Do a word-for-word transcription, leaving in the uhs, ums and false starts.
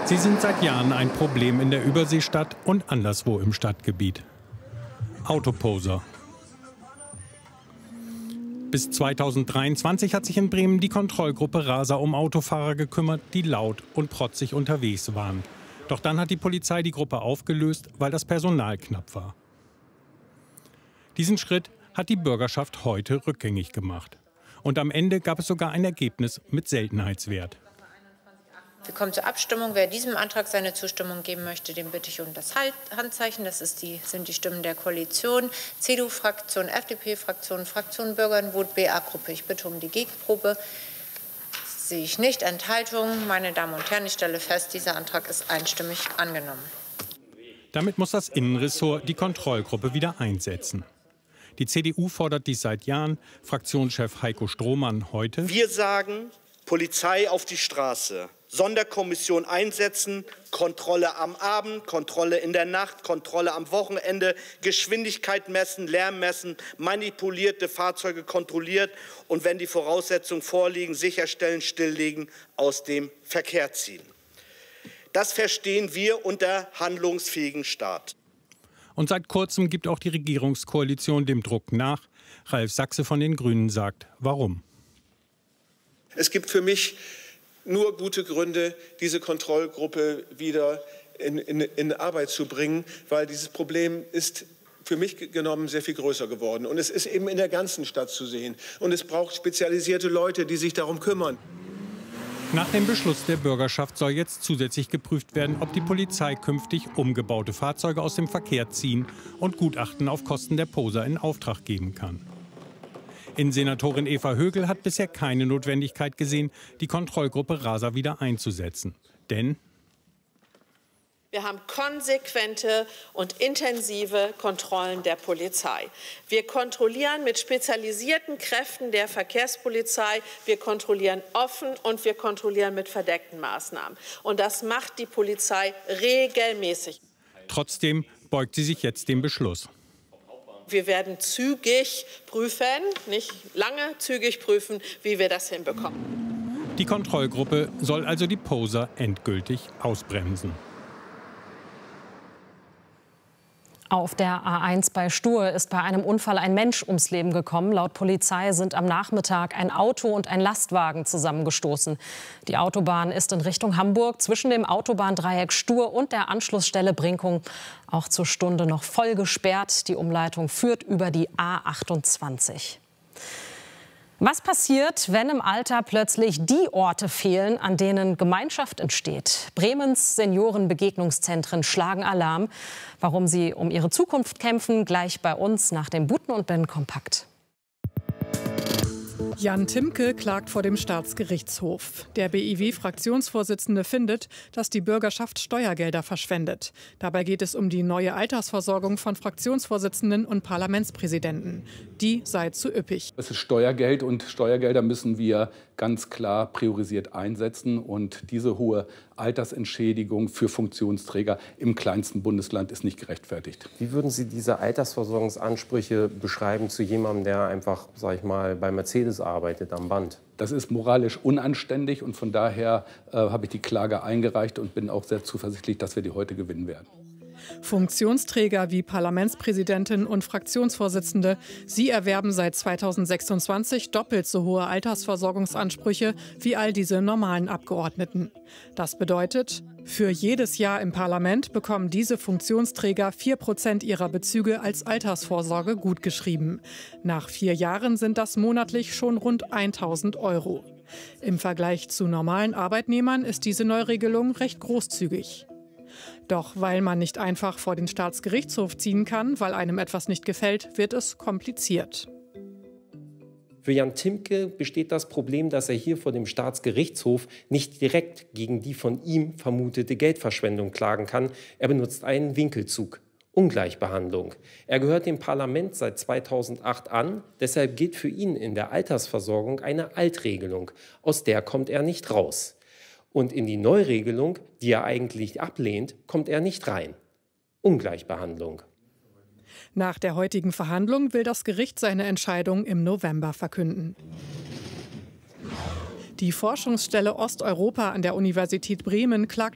Sie sind seit Jahren ein Problem in der Überseestadt und anderswo im Stadtgebiet. Autoposer. Bis zweitausenddreiundzwanzig hat sich in Bremen die Kontrollgruppe Rasa um Autofahrer gekümmert, die laut und protzig unterwegs waren. Doch dann hat die Polizei die Gruppe aufgelöst, weil das Personal knapp war. Diesen Schritt hat die Bürgerschaft heute rückgängig gemacht. Und am Ende gab es sogar ein Ergebnis mit Seltenheitswert. Wir kommen zur Abstimmung. Wer diesem Antrag seine Zustimmung geben möchte, den bitte ich um das Handzeichen. Das ist die, sind die Stimmen der Koalition, C D U-Fraktion, F D P-Fraktion, Fraktion Bürgernwut, B A-Gruppe. Ich bitte um die Gegenprobe. Das sehe ich nicht. Enthaltungen. Meine Damen und Herren, ich stelle fest, dieser Antrag ist einstimmig angenommen. Damit muss das Innenressort die Kontrollgruppe wieder einsetzen. Die C D U fordert dies seit Jahren. Fraktionschef Heiko Strohmann heute: Wir sagen, Polizei auf die Straße, Sonderkommission einsetzen, Kontrolle am Abend, Kontrolle in der Nacht, Kontrolle am Wochenende, Geschwindigkeit messen, Lärm messen, manipulierte Fahrzeuge kontrolliert und wenn die Voraussetzungen vorliegen, sicherstellen, stilllegen, aus dem Verkehr ziehen. Das verstehen wir unter handlungsfähigen Staat. Und seit kurzem gibt auch die Regierungskoalition dem Druck nach. Ralf Sachse von den Grünen sagt, warum? Es gibt für mich nur gute Gründe, diese Kontrollgruppe wieder in, in, in Arbeit zu bringen, weil dieses Problem ist für mich genommen sehr viel größer geworden. Und es ist eben in der ganzen Stadt zu sehen. Und es braucht spezialisierte Leute, die sich darum kümmern. Nach dem Beschluss der Bürgerschaft soll jetzt zusätzlich geprüft werden, ob die Polizei künftig umgebaute Fahrzeuge aus dem Verkehr ziehen und Gutachten auf Kosten der Poser in Auftrag geben kann. Innensenatorin Eva Högel hat bisher keine Notwendigkeit gesehen, die Kontrollgruppe Rasa wieder einzusetzen. Denn wir haben konsequente und intensive Kontrollen der Polizei. Wir kontrollieren mit spezialisierten Kräften der Verkehrspolizei. Wir kontrollieren offen und wir kontrollieren mit verdeckten Maßnahmen. Und das macht die Polizei regelmäßig. Trotzdem beugt sie sich jetzt dem Beschluss. Wir werden zügig prüfen, nicht lange zügig prüfen, wie wir das hinbekommen. Die Kontrollgruppe soll also die Poser endgültig ausbremsen. Auf der A eins bei Stur ist bei einem Unfall ein Mensch ums Leben gekommen. Laut Polizei sind am Nachmittag ein Auto und ein Lastwagen zusammengestoßen. Die Autobahn ist in Richtung Hamburg zwischen dem Autobahndreieck Stur und der Anschlussstelle Brinkum auch zur Stunde noch voll gesperrt. Die Umleitung führt über die A achtundzwanzig. Was passiert, wenn im Alter plötzlich die Orte fehlen, an denen Gemeinschaft entsteht? Bremens Seniorenbegegnungszentren schlagen Alarm. Warum sie um ihre Zukunft kämpfen, gleich bei uns nach dem Buten und Ben Kompakt. Jan Timke klagt vor dem Staatsgerichtshof. Der B I W-Fraktionsvorsitzende findet, dass die Bürgerschaft Steuergelder verschwendet. Dabei geht es um die neue Altersversorgung von Fraktionsvorsitzenden und Parlamentspräsidenten. Die sei zu üppig. Es ist Steuergeld und Steuergelder müssen wir ganz klar priorisiert einsetzen. Und diese hohe Altersentschädigung für Funktionsträger im kleinsten Bundesland ist nicht gerechtfertigt. Wie würden Sie diese Altersversorgungsansprüche beschreiben zu jemandem, der einfach, sag ich mal, bei Mercedes arbeitet am Band? Das ist moralisch unanständig und von daher äh, habe ich die Klage eingereicht und bin auch sehr zuversichtlich, dass wir die heute gewinnen werden. Funktionsträger wie Parlamentspräsidentin und Fraktionsvorsitzende, sie erwerben seit zweitausendsechsundzwanzig doppelt so hohe Altersversorgungsansprüche wie all diese normalen Abgeordneten. Das bedeutet, für jedes Jahr im Parlament bekommen diese Funktionsträger vier Prozent ihrer Bezüge als Altersvorsorge gutgeschrieben. Nach vier Jahren sind das monatlich schon rund tausend Euro. Im Vergleich zu normalen Arbeitnehmern ist diese Neuregelung recht großzügig. Doch weil man nicht einfach vor den Staatsgerichtshof ziehen kann, weil einem etwas nicht gefällt, wird es kompliziert. Für Jan Timke besteht das Problem, dass er hier vor dem Staatsgerichtshof nicht direkt gegen die von ihm vermutete Geldverschwendung klagen kann. Er benutzt einen Winkelzug. Ungleichbehandlung. Er gehört dem Parlament seit zweitausendacht an, deshalb gilt für ihn in der Altersversorgung eine Altregelung. Aus der kommt er nicht raus. Und in die Neuregelung, die er eigentlich ablehnt, kommt er nicht rein. Ungleichbehandlung. Nach der heutigen Verhandlung will das Gericht seine Entscheidung im November verkünden. Die Forschungsstelle Osteuropa an der Universität Bremen klagt